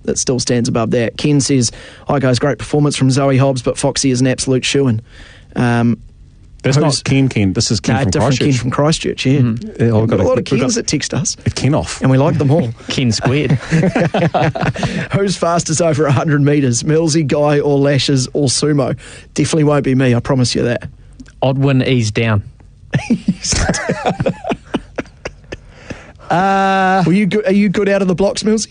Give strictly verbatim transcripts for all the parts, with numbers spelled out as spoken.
that still stands above that. Ken says, hi guys, great performance from Zoe Hobbs, but Foxy is an absolute shoo-in. Um, That's not Ken Ken, this is Ken no, from different Christchurch. Ken from Christchurch, yeah. Mm. yeah We've got a, a lot of we've Kens got, that text us. Ken off. And we like them all. Ken squared. Who's fastest over one hundred metres? Millsy, Guy, or Lashes, or Sumo? Definitely won't be me, I promise you that. Odd win, ease down. uh, Were you good, are you good out of the blocks, Millsy?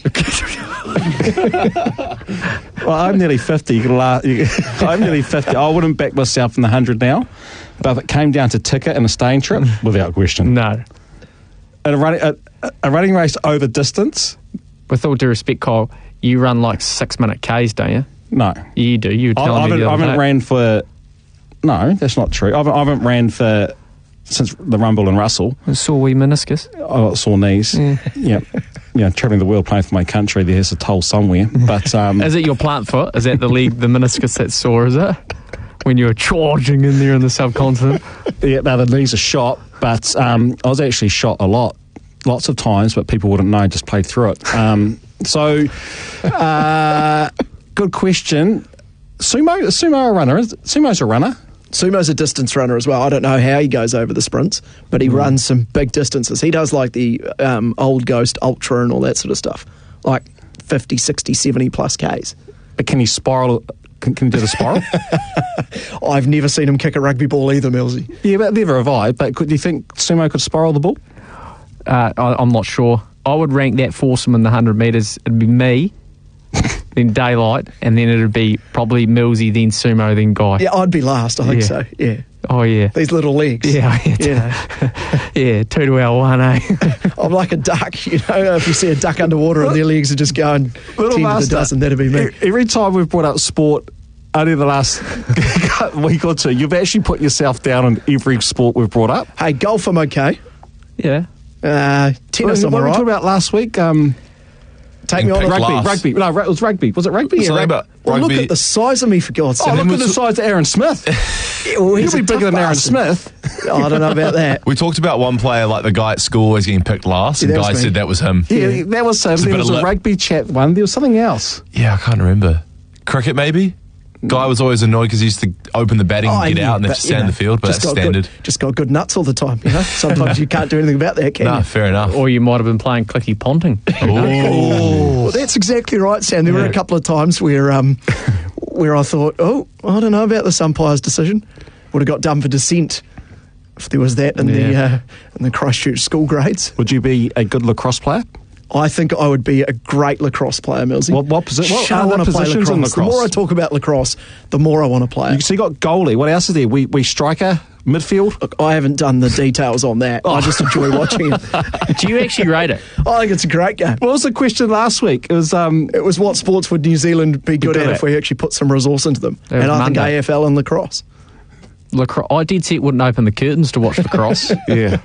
Well, I'm nearly fifty. You could la- you, I'm nearly fifty. I wouldn't back myself in the one hundred now. But if it came down to ticket and a staying trip, without question. No. And a running, a, a running race over distance? With all due respect, Kyle, you run like six-minute Ks, don't you? No. You do. You were telling I, I me haven't, the I other haven't day. ran for... No, that's not true. I haven't, I haven't ran for... Since the Rumble and Russell. Sore wee meniscus. I got sore knees. Yeah. yeah. Yeah, travelling the world playing for my country, there's a toll somewhere. But um, Is it your plant foot? Is that the leg, the meniscus that's sore, is it? When you're charging in there in the subcontinent? Yeah, no, the knees are shot, but um, I was actually shot a lot, lots of times, but people wouldn't know, just played through it. Um, so, uh, good question. Sumo, is Sumo a runner? Is, Sumo's a runner. Sumo's a distance runner as well. I don't know how he goes over the sprints, but he mm. runs some big distances. He does like the um, Old Ghost Ultra and all that sort of stuff, like fifty, sixty, seventy plus Ks. But can he spiral? Can, can he do the spiral? I've never seen him kick a rugby ball either, Millsy. Yeah, but never have I. But could, do you think Sumo could spiral the ball? Uh, I, I'm not sure. I would rank that foursome in the one hundred metres. It'd be me, then Daylight, and then it'd be probably Millsy, then Sumo, then Guy. Yeah, I'd be last, I think yeah. so, yeah. Oh, yeah. These little legs. Yeah, yeah. Yeah, yeah two to our one, eh? I'm like a duck, you know, if you see a duck underwater and their legs are just going Little ten master, to the dozen, that'd be me. Every time we've brought up sport, only the last week or two, you've actually put yourself down on every sport we've brought up. Hey, golf, I'm okay. Yeah. Uh, tennis, what, I'm what all were we right. talking about last week? Um, Take me on a rugby, class. rugby. No, it was rugby. Was it rugby? Yeah, Yeah, rugby. about Well, look rugby. at the size of me, for God's sake. Oh, look then at the was- size of Aaron Smith. well, He'll he's be a bigger tough than Aaron bastard. Smith. Oh, I don't know about that. We talked about one player, like the guy at school always getting picked last, Yeah, and that was Guy me. said that was him. Yeah, yeah. that was him. It's a There bit was of a lip. rugby chat one. There was something else. Yeah, I can't remember. Cricket, maybe? Guy was always annoyed because he used to open the batting Oh, and get yeah, out and then but, just you stand in know, the field, but just that's got standard. Good, just got good nuts all the time, you know? Sometimes you can't do anything about that, can No, you? fair enough. Or you might have been playing clicky ponting. Well, that's exactly right, Sam. There were a couple of times where um, where I thought, oh, I don't know about this umpire's decision. Would have got done for dissent if there was that in the Yeah. uh, in the Christchurch school grades. Would you be a good lacrosse player? I think I would be a great lacrosse player, Millsy. What- what posi- what Sure, I other want to play positions in lacrosse. The lacrosse? more I talk about lacrosse, the more I want to play You, it. so you got goalie. What else is there? We we striker, midfield. Look, I haven't done the details on that. Oh. I just enjoy watching it. Do you actually rate it? I think it's a great game. What was the question last week? It was um. It was what sports would New Zealand be good, good at at. if we actually put some resource into them. That And was I think Monday. A F L and lacrosse. Lacrosse. I did say it wouldn't open the curtains to watch lacrosse. Yeah.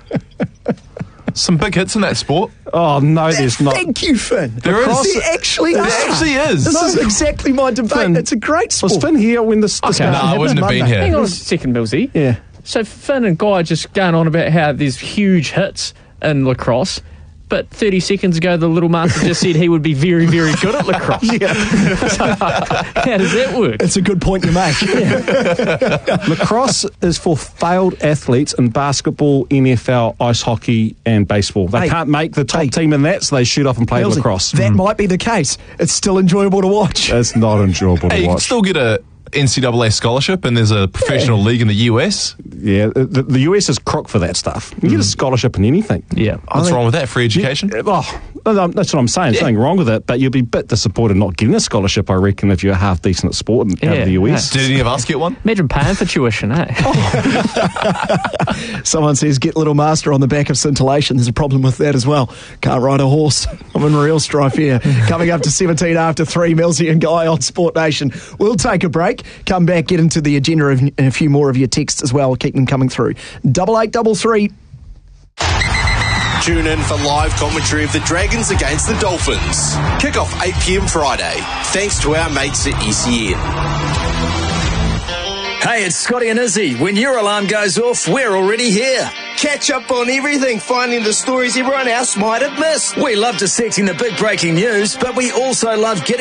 Some big hits in that sport. Oh no, there's not. Thank you, Finn. There is. Lacrosse actually There are. actually is. This No. is exactly my debate. Finn, it's a great sport. Was Finn here when this? this Okay. No, I happened wouldn't have been Monday. here. Hang on a second, Millsy. Yeah. So Finn and Guy just going on about how there's huge hits in lacrosse, but thirty seconds ago the little master just said he would be very, very good at lacrosse. Yeah. So, how does that work? It's a good point you make. Lacrosse is for failed athletes in basketball, N F L, ice hockey, and baseball. They Hey. can't make the top Hey. team in that, so they shoot off and play Millsy, lacrosse. That might be the case. It's still enjoyable to watch. It's not enjoyable Hey, to you can watch. still get a N C double A scholarship, and there's a professional league in the U S. Yeah, the, the U S is crook for that stuff. You get a scholarship in anything. Yeah. What's wrong with that? Free education? Oh, no, no, that's what I'm saying. There's Yeah. nothing wrong with it, but you'll be a bit disappointed not getting a scholarship, I reckon, if you're half decent at sport in, out Yeah, of the U S. Did any of us get one? Imagine paying for tuition, eh? Someone says, get Little Master on the back of scintillation. There's a problem with that as well. Can't ride a horse. I'm in real strife here. Coming up to seventeen after three, Millsy and Guy on Sport Nation. We'll take a break, come back, get into the agenda of, and a few more of your texts as well. Keep them coming through. Double eight, double three. Tune in for live commentary of the Dragons against the Dolphins. Kick off eight p.m. Friday. Thanks to our mates at E C N. Hey, it's Scotty and Izzy. When your alarm goes off, we're already here. Catch up on everything, finding the stories everyone else might have missed. We love dissecting the big breaking news, but we also love getting